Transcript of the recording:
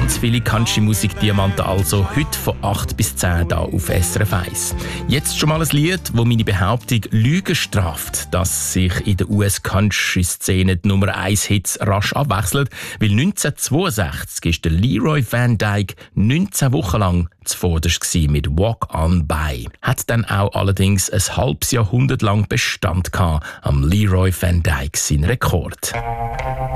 Ganz viele Country-Musik-Diamanten also heute von 8 bis 10 hier auf SRF 1. Jetzt schon mal ein Lied, das meine Behauptung Lügen straft, dass sich in der US-Country-Szene die Nummer 1-Hits rasch abwechseln, weil 1962 ist der Leroy Van Dyke 19 Wochen lang zuvorderst mit «Walk on By». Hat dann auch allerdings ein halbes Jahrhundert lang Bestand gehabt am Leroy Van Dyke sein Rekord.